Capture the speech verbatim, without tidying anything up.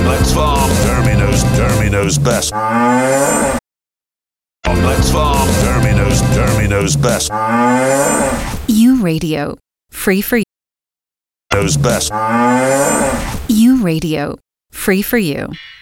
Let's Farm. Dermy knows, Dermy knows best. Let's Farm. Dermy knows, Dermy knows best. U Radio. Free for you. Knows best. U Radio. Free for you.